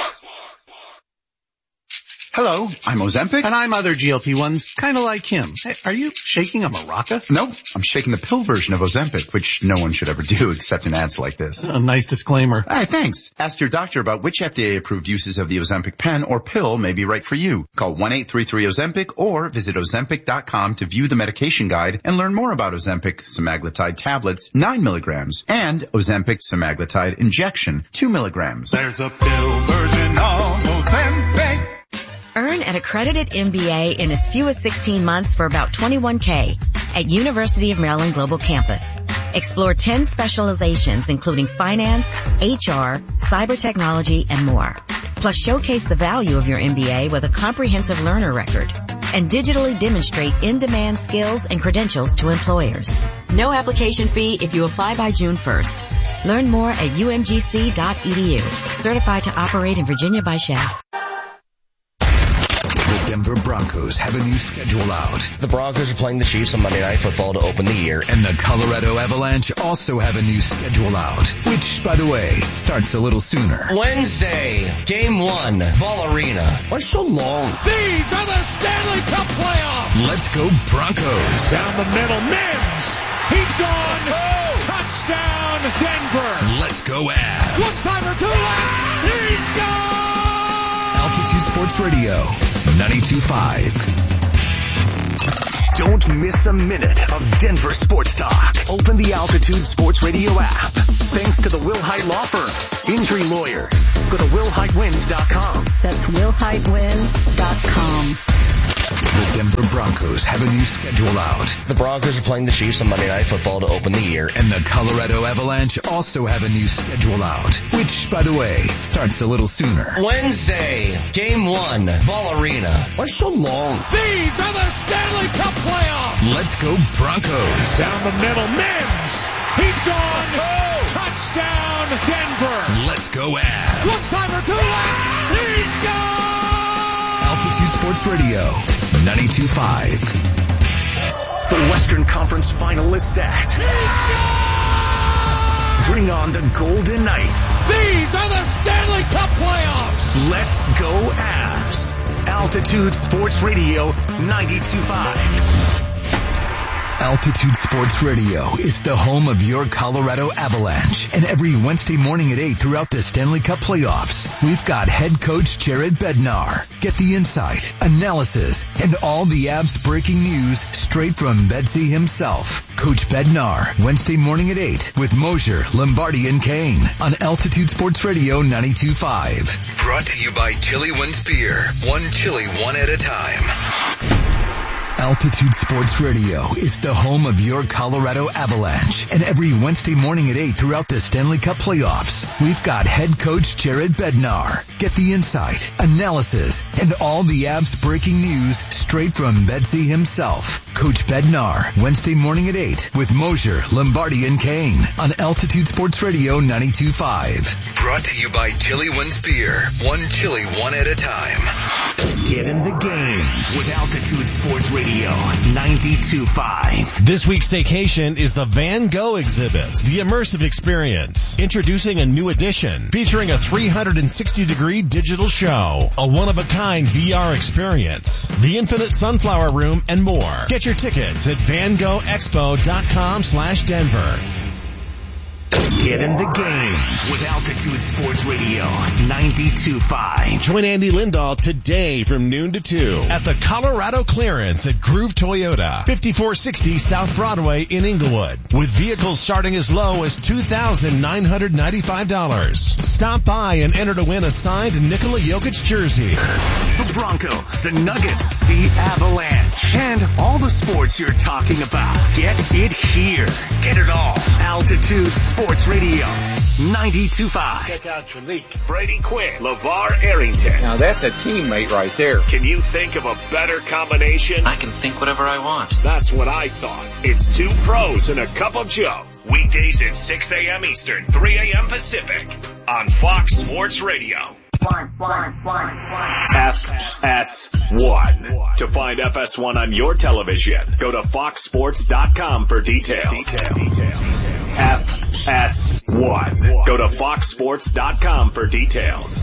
Speaker 19: Hello, I'm Ozempic. And I'm other G L P ones, kind of like him. Hey, are you shaking a maraca?
Speaker 20: No, I'm shaking the pill version of Ozempic, which no one should ever do except in ads like this.
Speaker 19: A nice disclaimer.
Speaker 20: Hey, thanks. Ask your doctor about which F D A-approved uses of the Ozempic pen or pill may be right for you. Call one eight three three Ozempic or visit Ozempic dot com to view the medication guide and learn more about Ozempic semaglutide tablets, nine milligrams, and Ozempic semaglutide injection, two milligrams.
Speaker 21: There's a pill version of Ozempic.
Speaker 22: Earn an accredited M B A in as few as sixteen months for about twenty-one K at University of Maryland Global Campus. Explore ten specializations including finance, H R, cyber technology, and more. Plus showcase the value of your M B A with a comprehensive learner record and digitally demonstrate in-demand skills and credentials to employers. No application fee if you apply by June first. Learn more at U M G C dot E D U. Certified to operate in Virginia by Shell.
Speaker 12: The Denver Broncos have a new schedule out.
Speaker 13: The Broncos are playing the Chiefs on Monday Night Football to open the year.
Speaker 12: And the Colorado Avalanche also have a new schedule out, which, by the way, starts a little sooner.
Speaker 13: Wednesday, Game one, Ball Arena. Why so long?
Speaker 14: These are the Stanley Cup playoffs.
Speaker 12: Let's go Broncos.
Speaker 14: Down the middle, Mims. He's gone. Oh. Touchdown, Denver.
Speaker 12: Let's go Avs.
Speaker 14: One-timer, Gulak. He's gone.
Speaker 12: Altitude Sports Radio, ninety-two point five.
Speaker 16: Don't miss a minute of Denver sports talk. Open the Altitude Sports Radio app. Thanks to the Wilhite Law Firm. Injury lawyers. Go to will hite wins dot com.
Speaker 17: That's will hite wins dot com.
Speaker 12: The Denver Broncos have a new schedule out.
Speaker 13: The Broncos are playing the Chiefs on Monday Night Football to open the year.
Speaker 12: And the Colorado Avalanche also have a new schedule out, which, by the way, starts a little sooner.
Speaker 13: Wednesday, game one, Ball Arena. Why so long?
Speaker 14: These are the Stanley Cup playoffs.
Speaker 12: Let's go Broncos.
Speaker 14: Down the middle, Mims. He's gone. Oh. Touchdown, Denver.
Speaker 12: Let's go Avs.
Speaker 14: One timer, two left. He's gone.
Speaker 12: Altitude Sports Radio, ninety-two point five.
Speaker 16: The Western Conference final is set. Bring on the Golden Knights.
Speaker 14: These are the Stanley Cup playoffs.
Speaker 16: Let's go Avs. Altitude Sports Radio, ninety-two point five.
Speaker 12: Altitude Sports Radio is the home of your Colorado Avalanche. And every Wednesday morning at eight throughout the Stanley Cup playoffs, we've got head coach Jared Bednar. Get the insight, analysis, and all the Avs breaking news straight from Betsy himself. Coach Bednar, Wednesday morning at eight with Mosier, Lombardi, and Kane on Altitude Sports Radio ninety-two point five. Brought to you by Chili Wins Beer. One chili, one at a time. Altitude Sports Radio is the home of your Colorado Avalanche. And every Wednesday morning at eight throughout the Stanley Cup playoffs, we've got head coach Jared Bednar. Get the insight, analysis, and all the Avs breaking news straight from Betsy himself. Coach Bednar, Wednesday morning at eight with Mosier, Lombardi, and Kane on Altitude Sports Radio ninety-two point five. Brought to you by Chili Wins Beer. One chili, one at a time.
Speaker 16: Get in the game with Altitude Sports Radio ninety-two point five.
Speaker 15: This week's staycation is the Van Gogh exhibit, the immersive experience. Introducing a new edition featuring a three hundred sixty degree digital show, a one-of-a-kind V R experience, the infinite sunflower room, and more. Get your tickets at van gogh expo dot com slash Denver.
Speaker 16: Get in the game with Altitude Sports Radio ninety-two point five.
Speaker 15: Join Andy Lindahl today from noon to two at the Colorado Clearance at Groove Toyota, fifty-four sixty South Broadway in Inglewood, with vehicles starting as low as two thousand nine hundred ninety-five dollars. Stop by and enter to win a signed Nikola Jokic jersey.
Speaker 16: The Broncos, the Nuggets, the Avalanche, and all the sports you're talking about. Get it here. Get it all. Altitude Sports Radio ninety-two point five.
Speaker 21: Check out your leak.
Speaker 6: Brady Quinn, LeVar Arrington.
Speaker 2: Now that's a teammate right there.
Speaker 6: Can you think of a better combination?
Speaker 5: I can think whatever I want.
Speaker 6: That's what I thought. It's two pros and a cup of Joe. Weekdays at six a.m. Eastern, three a.m. Pacific on Fox Sports Radio. F S one. To find F S one on your television, go to fox sports dot com for details. F S one. Go to fox sports dot com for details.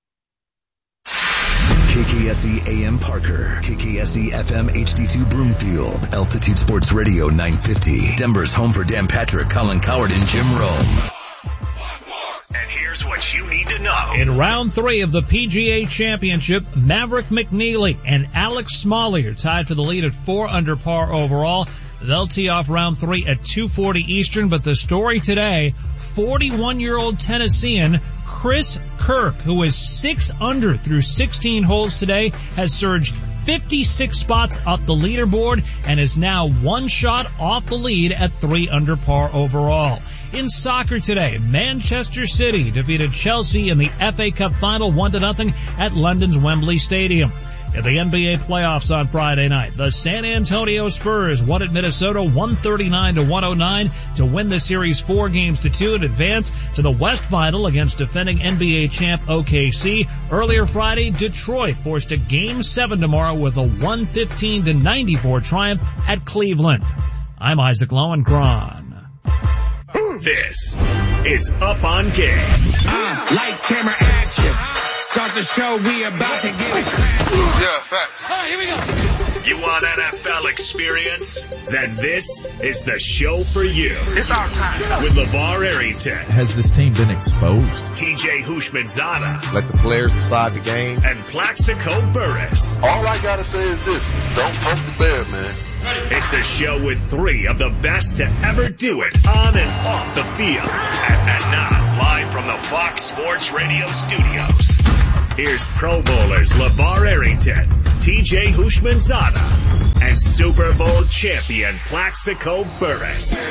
Speaker 12: K K S E A M Parker, K K S E F M H D two Broomfield, Altitude Sports Radio nine fifty, Denver's home for Dan Patrick, Colin Coward, and Jim Rome.
Speaker 6: And here's what you need to know.
Speaker 4: In round three of the P G A Championship, Maverick McNeely and Alex Smalley are tied for the lead at four under par overall. They'll tee off round three at two forty Eastern, but the story today, forty-one-year-old Tennessean Chris Kirk, who is six under through sixteen holes today, has surged fifty-six spots up the leaderboard and is now one shot off the lead at three under par overall. In soccer today, Manchester City defeated Chelsea in the F A Cup final one to nothing at London's Wembley Stadium. In the N B A playoffs on Friday night, the San Antonio Spurs won at Minnesota one thirty-nine to one oh nine to win the series four games to two and advance to the West Final against defending N B A champ O K C. Earlier Friday, Detroit forced a game seven tomorrow with a one fifteen to ninety-four triumph at Cleveland. I'm Isaac Lowenkron.
Speaker 6: This is Up on Game.
Speaker 21: Uh, lights, camera, action. Start the show, we about to get it cracking. Yeah, facts. All right, here we go.
Speaker 6: You want N F L experience? Then this is the show for you.
Speaker 21: It's our time.
Speaker 6: With LeVar Arrington.
Speaker 8: Has this team been exposed?
Speaker 6: T J Houshmandzadeh.
Speaker 8: Let the players decide the game.
Speaker 6: And Plaxico Burress.
Speaker 3: All I gotta say is this. Don't poke the bear, man.
Speaker 6: It's a show with three of the best to ever do it on and off the field. And, and now, live from the Fox Sports Radio studios, here's Pro Bowlers LeVar Arrington, T J Houshmandzadeh, and Super Bowl champion Plaxico Burress.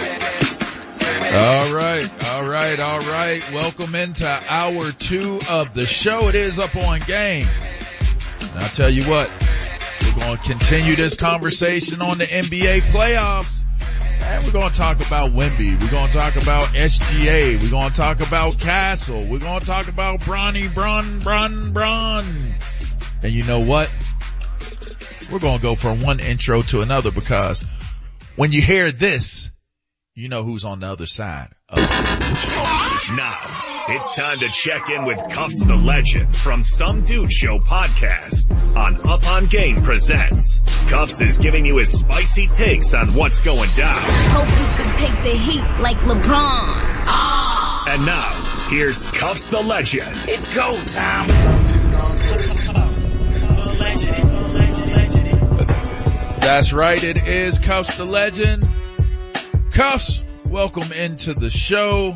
Speaker 1: All right, all right, all right. Welcome into hour two of the show. It is Up On Game. And I'll tell you what, we're going to continue this conversation on the N B A playoffs. And we're going to talk about Wemby. We're going to talk about S G A. We're going to talk about Castle. We're going to talk about Bronny, Bron, Bron, Bron. And you know what? We're going to go from one intro to another because when you hear this, you know who's on the other side of it.
Speaker 6: Now, it's time to check in with Cuffs the Legend from Some Dude Show podcast on Up On Game Presents. Cuffs is giving you his spicy takes on what's going down.
Speaker 5: Hope you can take the heat like LeBron. Ah.
Speaker 6: And now, here's Cuffs the Legend.
Speaker 21: It's go time. Cuffs the Legend.
Speaker 1: That's right, it is Cuffs the Legend. Cuffs, welcome into the show.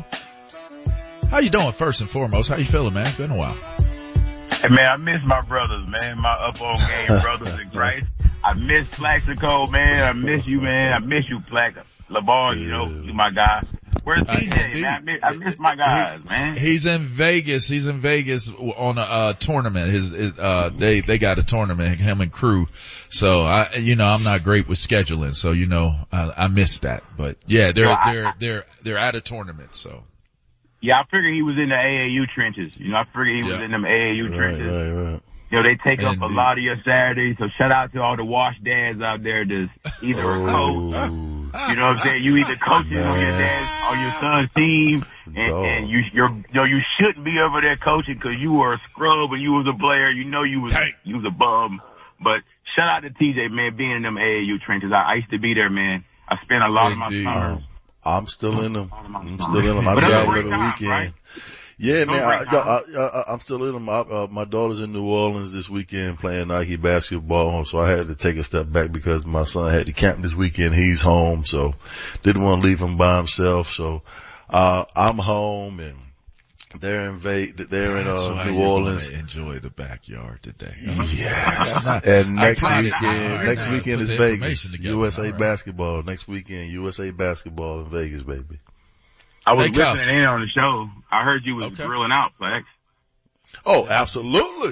Speaker 1: How you doing first and foremost? How you feeling, man? It's been a while.
Speaker 7: Hey, man, I miss my brothers, man. My Up On Game brothers in Christ. I miss Plaxico, man. I miss you, man. I miss you, Plax. LeVar, you know, you my guy. Where's T J, uh, man? I miss, I miss my guys, he, man.
Speaker 1: He's in Vegas. He's in Vegas on a uh, tournament. His, his uh, they, they got a tournament, him and crew. So I, you know, I'm not great with scheduling. So, you know, I, I missed that. But yeah, they're, well, they're, I, they're, they're at a tournament. So.
Speaker 7: Yeah, I figured he was in the A A U trenches. You know, I figured he yeah. was in them A A U trenches.
Speaker 3: Right, right, right.
Speaker 7: You know, they take
Speaker 1: Indeed.
Speaker 7: up a lot of your Saturdays. So shout out to all the wash dads out there that's either a coach. You know what I'm saying? You either coaching Man. on your dad's, on your son's team, and, and you, you're, you know, you shouldn't be over there coaching because you were a scrub and you was a player. You know, you was, hey. you was a bum. But shout out to T J, man, being in them A A U trenches. I, I used to be there, man. I spent a lot Indeed. of my summers.
Speaker 3: I'm still in them. I'm still in them. I travel every weekend. Right? Yeah, man, I, I, I, I'm still in them. I, uh, my daughter's in New Orleans this weekend playing Nike basketball, so I had to take a step back because my son had to camp this weekend. He's home, so didn't want to leave him by himself. So, uh, I'm home and they're in Vegas, they're in, uh, New Orleans.
Speaker 1: Enjoy the backyard today.
Speaker 3: Yes. And next weekend, next weekend is Vegas. U S A basketball. Next weekend, U S A basketball in Vegas, baby.
Speaker 7: I was hey, listening Cuffs. in on the show. I heard you was okay. grilling out, Plax.
Speaker 3: Oh, absolutely.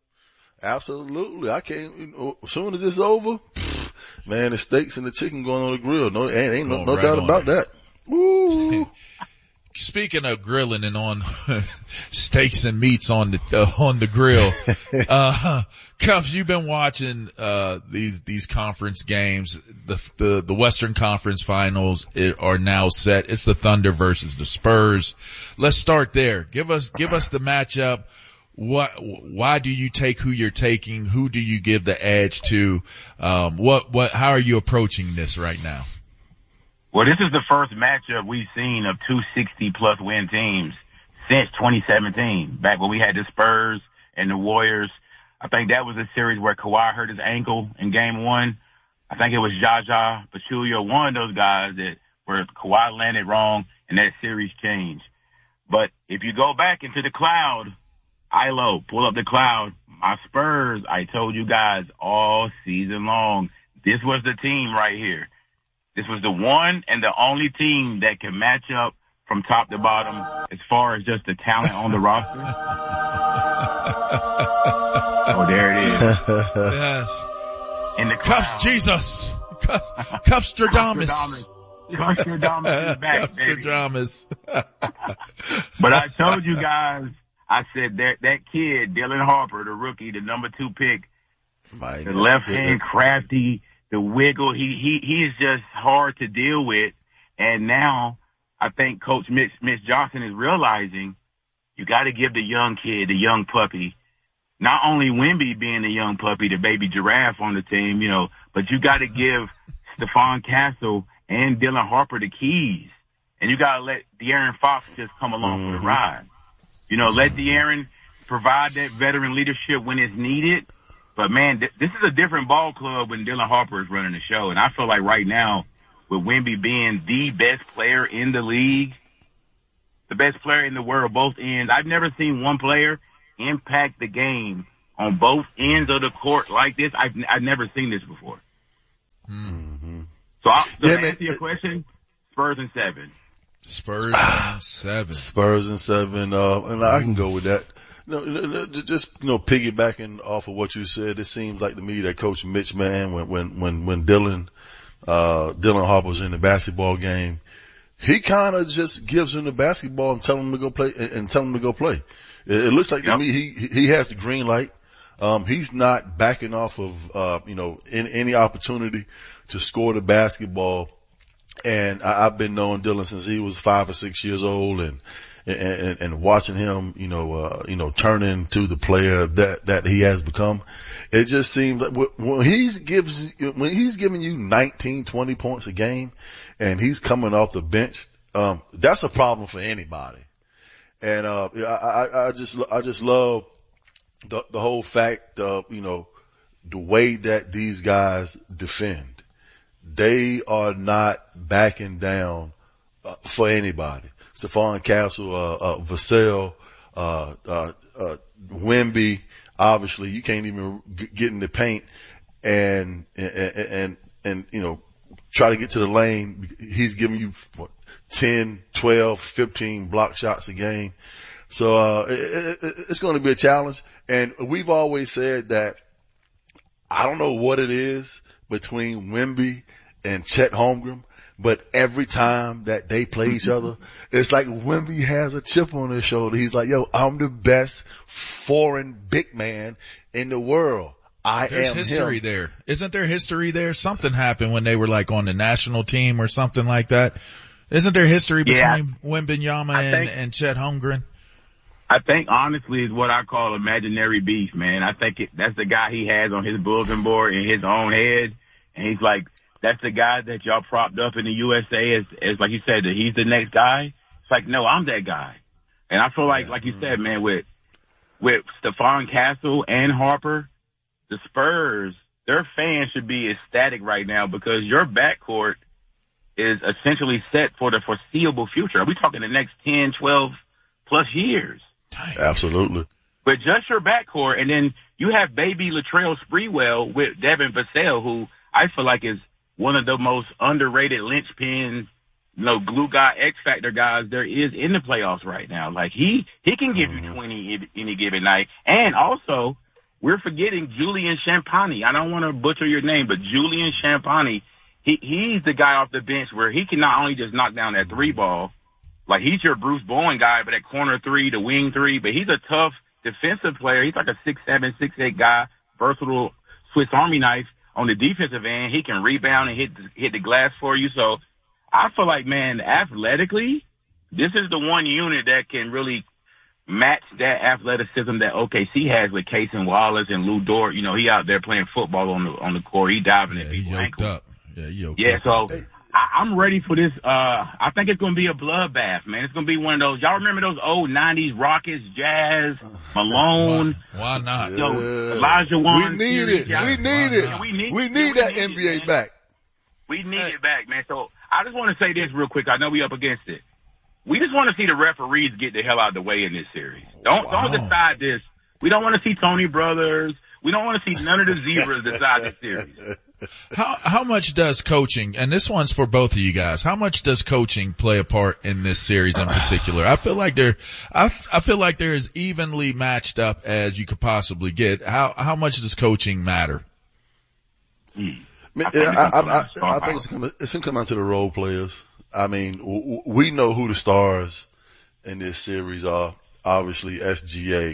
Speaker 3: Absolutely. I can't, you know, as soon as it's over, pff, man, the steaks and the chicken going on the grill. No, ain't, ain't no, no right doubt about it. that. Woo.
Speaker 1: Speaking of grilling and on steaks and meats on the, uh, on the grill, uh, Cuffs, you've been watching, uh, these, these conference games. The, the, the Western Conference finals are now set. It's the Thunder versus the Spurs. Let's start there. Give us, give us the matchup. What, why do you take who you're taking? Who do you give the edge to? Um, what, what, how are you approaching this right now?
Speaker 7: Well, this is the first matchup we've seen of two sixty plus win teams since twenty seventeen, back when we had the Spurs and the Warriors. I think that was a series where Kawhi hurt his ankle in game one. I think it was Jaja Pachulia, one of those guys that where Kawhi landed wrong and that series changed. But if you go back into the cloud, I L O, pull up the cloud, my Spurs, I told you guys all season long, this was the team right here. This was the one and the only team that can match up from top to bottom as far as just the talent on the roster. Oh, there it is.
Speaker 1: Yes.
Speaker 7: In the
Speaker 1: Cuffs Jesus. Cuffs, Cuffstradamus.
Speaker 7: Cuffstradamus is back, baby.
Speaker 1: Cuffstradamus.
Speaker 7: But I told you guys, I said that, that kid, Dylan Harper, the rookie, the number two pick, My the left hand crafty, the wiggle, he, he, he's just hard to deal with. And now I think Coach Mitch, Mitch Johnson is realizing you got to give the young kid, the young puppy, not only Wemby being the young puppy, the baby giraffe on the team, you know, but you got to give Stephon Castle and Dylan Harper the keys. And you got to let De'Aaron Fox just come along mm-hmm. for the ride. You know, let De'Aaron provide that veteran leadership when it's needed. But man, th- this is a different ball club when Dylan Harper is running the show. And I feel like right now, with Wemby being the best player in the league, the best player in the world, both ends, I've never seen one player impact the game on both ends of the court like this. I've, I've never seen this before.
Speaker 3: Mm-hmm.
Speaker 7: So, I'll, so
Speaker 3: yeah,
Speaker 7: to
Speaker 3: man,
Speaker 7: answer your question, Spurs and seven.
Speaker 1: Spurs and seven.
Speaker 3: Spurs and seven. Uh, and I can go with that. No, no, no, just, you know, piggybacking off of what you said, it seems like to me that Coach Mitch, man, when, when, when, when Dylan, uh, Dylan Harper was in the basketball game, he kind of just gives him the basketball and tell him to go play and, and tell him to go play. It, it looks like yep. to me he, he has the green light. Um, he's not backing off of, uh, you know, in, any opportunity to score the basketball. And I, I've been knowing Dylan since he was five or six years old, and and, and, and watching him, you know, uh, you know, turn into the player that that he has become. It just seems like when he's gives when he's giving you nineteen, twenty points a game, and he's coming off the bench, um, that's a problem for anybody. And uh, I, I, I just I just love the the whole fact of, you know, the way that these guys defend. They are not backing down uh, for anybody. Stephon Castle, uh, uh, Vassell, uh, uh, uh, Wemby, obviously you can't even g- get in the paint and, and, and, and, you know, try to get to the lane. He's giving you what, ten, twelve, fifteen block shots a game. So, uh, it, it, it's going to be a challenge. And we've always said that I don't know what it is between Wemby and Chet Holmgren, but every time that they play each other, it's like Wemby has a chip on his shoulder. He's like, yo, I'm the best foreign big man in the world. I
Speaker 1: There's
Speaker 3: am
Speaker 1: history
Speaker 3: him.
Speaker 1: there. Isn't there history there? Something happened when they were like on the national team or something like that. Isn't there history
Speaker 7: yeah,
Speaker 1: between Wembanyama and, think, and Chet Holmgren?
Speaker 7: I think honestly is what I call imaginary beef, man. I think it, that's the guy he has on his bulletin board in his own head. And he's like, that's the guy that y'all propped up in the U S A as, as like you said, that he's the next guy. It's like, no, I'm that guy. And I feel like, like you said, man, with, with Stephon Castle and Harper, the Spurs, their fans should be ecstatic right now because your backcourt is essentially set for the foreseeable future. Are we talking the next ten, twelve plus years?
Speaker 3: Absolutely.
Speaker 7: But just your backcourt, and then you have baby Latrell Sprewell with Devin Vassell, who I feel like is one of the most underrated linchpins, you know, glue guy, X factor guys there is in the playoffs right now. Like he, he can give mm-hmm. you twenty any given night. And also, we're forgetting Julian Champagnie. I don't want to butcher your name, but Julian Champagnie, he, he's the guy off the bench where he can not only just knock down that three ball, like he's your Bruce Bowen guy, but at corner three, the wing three, but he's a tough defensive player. He's like a six seven, six eight guy, versatile Swiss Army knife on the defensive end. He can rebound and hit the, hit the glass for you. So I feel like, man, athletically, this is the one unit that can really match that athleticism that O K C has with Cason Wallace and Lou Dort. You know, he out there playing football on the on the court. He diving
Speaker 1: yeah,
Speaker 7: at people's ankles.
Speaker 1: Up. Yeah, yoked
Speaker 7: yeah.
Speaker 1: up.
Speaker 7: So I, I'm ready for this. Uh, I think it's going to be a bloodbath, man. It's going to be one of those. Y'all remember those old nineties Rockets, Jazz, Malone?
Speaker 1: Why, why not?
Speaker 7: You know, Elijah Wan.
Speaker 3: We need it. We need it. We need, we need that N B A
Speaker 7: it,
Speaker 3: back.
Speaker 7: We need hey. it back, man. So I just want to say this real quick. I know we up against it. We just want to see the referees get the hell out of the way in this series. Don't wow. don't decide this. We don't want to see Tony Brothers. We don't want to see none of the zebras decide this series.
Speaker 1: How how much does coaching, and this one's for both of you guys, how much does coaching play a part in this series in particular? I feel like they're I, I feel like they're as evenly matched up as you could possibly get. How how much does coaching matter?
Speaker 3: Hmm. I, I, I, I, I think it's gonna it's gonna come down to the role players. I mean, w- we know who the stars in this series are. Obviously, S G A.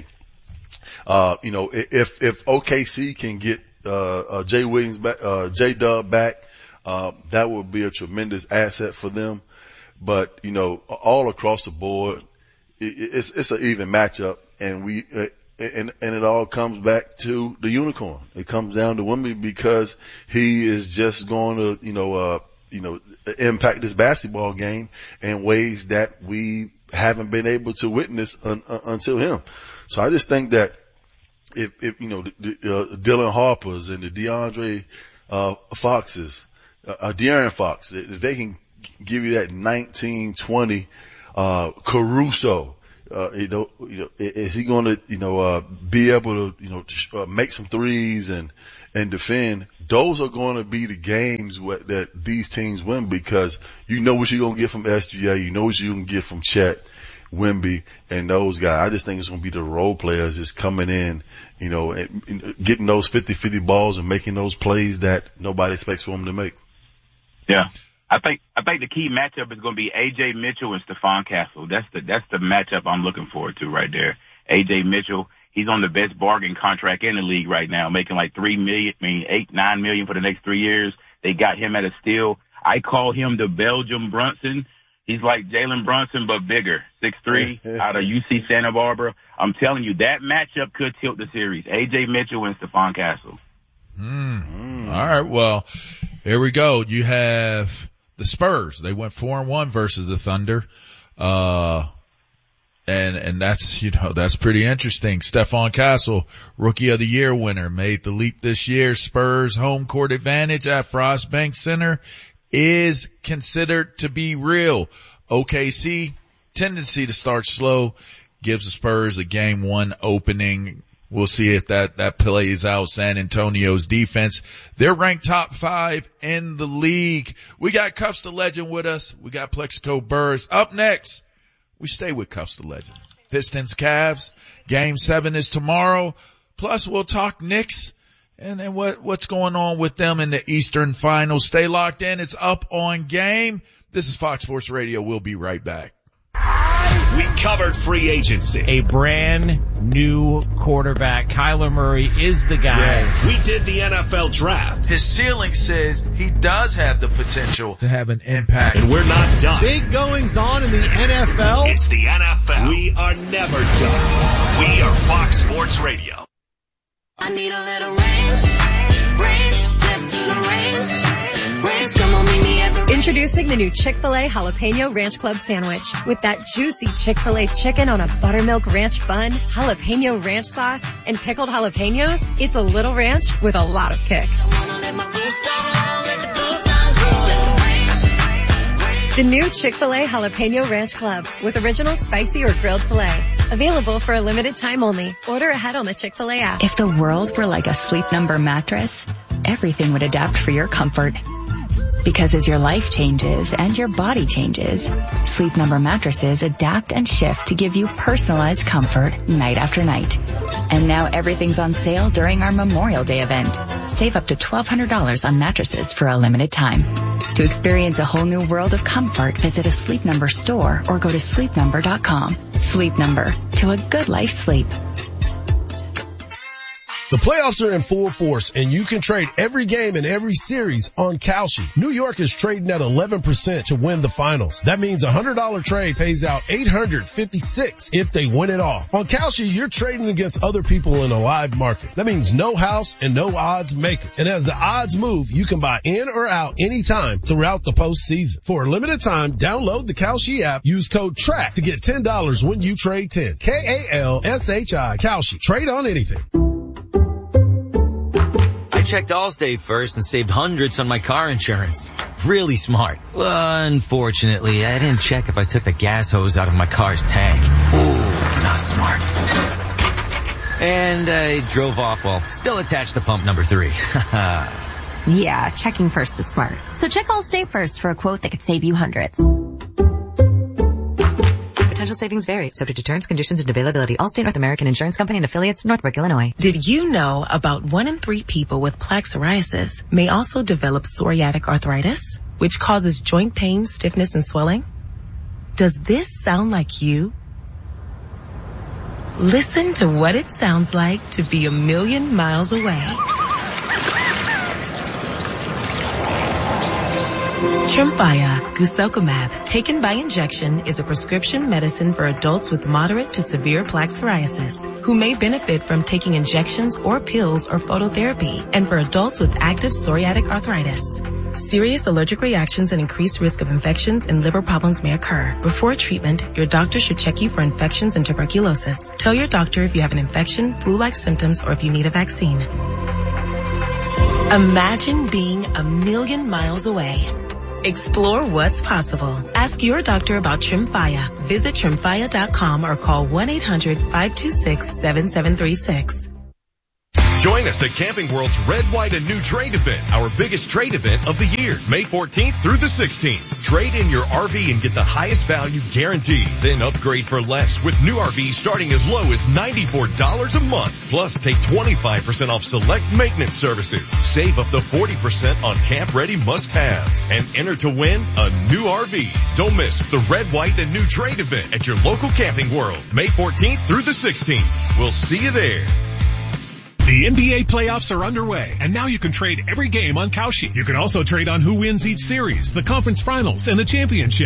Speaker 3: Uh, you know, if if O K C can get uh, uh Jay Williams back, uh J Dub back, uh, that would be a tremendous asset for them. But you know, all across the board, it, it's it's an even matchup, and we uh, and and it all comes back to the unicorn. It comes down to Wemby because he is just going to you know uh you know impact this basketball game in ways that we haven't been able to witness un, un, until him. So I just think that if, if you know, the, the, uh, Dylan Harper's and the DeAndre, uh, Foxes, uh, uh, De'Aaron Fox, if they can give you that nineteen, twenty, uh, Caruso, uh, you know, you know, is he going to, you know, uh, be able to, you know, uh, make some threes and, and defend? Those are going to be the games what, that these teams win, because you know what you're going to get from S G A, you know what you're going to get from Chet, Wemby, and those guys. I just think it's going to be the role players just coming in, you know, and, and getting those fifty-fifty balls and making those plays that nobody expects for them to make.
Speaker 7: Yeah. I think, I think the key matchup is going to be A J Mitchell and Stephon Castle. That's the, that's the matchup I'm looking forward to right there. A J Mitchell, he's on the best bargain contract in the league right now, making like three million, I mean, eight, nine million for the next three years. They got him at a steal. I call him the Belgium Brunson. He's like Jalen Brunson, but bigger, six three, out of U C Santa Barbara. I'm telling you, that matchup could tilt the series. A J Mitchell and Stephon Castle.
Speaker 1: Mm. Mm. All right. Well, here we go. You have the Spurs. They went four and one versus the Thunder. Uh, and, and that's, you know, that's pretty interesting. Stephon Castle, Rookie of the Year winner, made the leap this year. Spurs home court advantage at Frost Bank Center is considered to be real. O K C, tendency to start slow, gives the Spurs a game one opening. We'll see if that, that plays out. San Antonio's defense, they're ranked top five in the league. We got Cuffs the Legend with us. We got Plexico Burrs. Up next, we stay with Cuffs the Legend. Pistons Cavs, game seven is tomorrow. Plus we'll talk Knicks and then what, what's going on with them in the Eastern Finals. Stay locked in. It's Up on Game. This is Fox Sports Radio. We'll be right back.
Speaker 6: We covered free agency.
Speaker 4: A brand new quarterback. Kyler Murray is the guy.
Speaker 6: Yeah. We did the N F L draft.
Speaker 1: His ceiling says he does have the potential to have an impact.
Speaker 6: And we're not done.
Speaker 14: Big goings on in the N F L.
Speaker 6: It's the N F L. We are never done. We are Fox Sports Radio.
Speaker 5: I need a little range, range, step to the range, range, come on, meet me at the range.
Speaker 9: Introducing the new Chick-fil-A Jalapeno Ranch Club Sandwich. With that juicy Chick-fil-A chicken on a buttermilk ranch bun, jalapeno ranch sauce, and pickled jalapenos, it's a little ranch with a lot of kick. The new Chick-fil-A Jalapeno Ranch Club with original spicy or grilled filet. Available for a limited time only. Order ahead on the Chick-fil-A app.
Speaker 10: If the world were like a Sleep Number mattress, everything would adapt for your comfort. Because as your life changes and your body changes, Sleep Number mattresses adapt and shift to give you personalized comfort night after night. And now everything's on sale during our Memorial Day event. Save up to twelve hundred dollars on mattresses for a limited time. To experience a whole new world of comfort, visit a Sleep Number store or go to sleep number dot com. Sleep Number, to a good life sleep.
Speaker 23: The playoffs are in full force, and you can trade every game and every series on Kalshi. New York is trading at eleven percent to win the finals. That means a one hundred dollars trade pays out eight hundred fifty-six dollars if they win it all. On Kalshi, you're trading against other people in a live market. That means no house and no odds makers. And as the odds move, you can buy in or out anytime throughout the postseason. For a limited time, download the Kalshi app. Use code TRACK to get ten dollars when you trade ten. K A L S H I, Kalshi. Trade on anything.
Speaker 24: I checked Allstate first and saved hundreds on my car insurance. Really smart. Well, unfortunately, I didn't check if I took the gas hose out of my car's tank. Ooh, not smart. And I drove off while still attached to pump number three.
Speaker 25: Yeah, checking first is smart. So check Allstate first for a quote that could save you hundreds.
Speaker 22: Potential savings vary, subject to terms, conditions, and availability. Allstate North American Insurance Company and affiliates, Northbrook, Illinois.
Speaker 26: Did you know about one in three people with plaque psoriasis may also develop psoriatic arthritis, which causes joint pain, stiffness, and swelling? Does this sound like you? Listen to what it sounds like to be a million miles away. Tremfya guselkumab, taken by injection, is a prescription medicine for adults with moderate to severe plaque psoriasis who may benefit from taking injections or pills or phototherapy, and for adults with active psoriatic arthritis. Serious allergic reactions and increased risk of infections and liver problems may occur. Before treatment, your doctor should check you for infections and tuberculosis. Tell your doctor if you have an infection, flu-like symptoms, or if you need a vaccine. Imagine being a million miles away. Explore what's possible. Ask your doctor about Tremfya. Visit Tremfya dot com or call one eight hundred five two six seven seven three six.
Speaker 15: Join us at Camping World's Red, White, and New Trade event, our biggest trade event of the year, May fourteenth through the sixteenth. Trade in your R V and get the highest value guaranteed. Then upgrade for less with new R Vs starting as low as ninety-four dollars a month. Plus, take twenty-five percent off select maintenance services. Save up to forty percent on camp-ready must-haves. And enter to win a new R V. Don't miss the Red, White, and New Trade event at your local Camping World, May fourteenth through the sixteenth. We'll see you there.
Speaker 11: The N B A playoffs are underway, and now you can trade every game on Kalshi. You can also trade on who wins each series, the conference finals, and the championship.